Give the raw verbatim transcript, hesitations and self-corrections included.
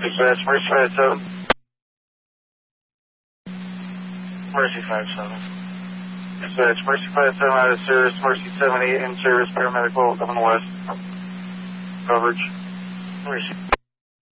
Dispatch, Mercy five seven. Mercy five seven. Dispatch, Mercy five seven out of service, Mercy seven eight in service, paramedical coming west. Coverage. Mercy.